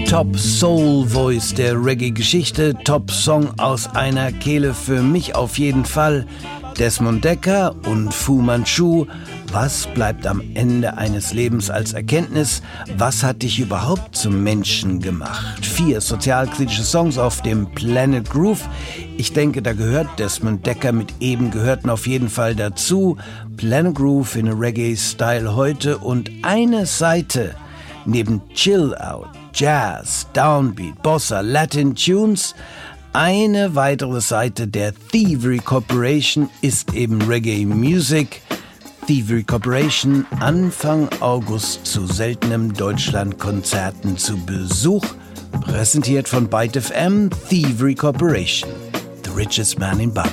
Top Soul Voice der Reggae-Geschichte, Top Song aus einer Kehle für mich auf jeden Fall. Desmond Dekker und Fu Manchu. Was bleibt am Ende eines Lebens als Erkenntnis? Was hat dich überhaupt zum Menschen gemacht? 4 sozialkritische Songs auf dem Planet Groove. Ich denke, da gehört Desmond Dekker mit eben Gehörten auf jeden Fall dazu. Planet Groove in a Reggae-Style heute und eine Seite neben Chill-Out, Jazz, Downbeat, Bossa, Latin Tunes. Eine weitere Seite der Thievery Corporation ist eben Reggae Music. Thievery Corporation Anfang August zu seltenem Deutschlandkonzerten zu Besuch. Präsentiert von Byte FM, Thievery Corporation. The richest man in Babylon.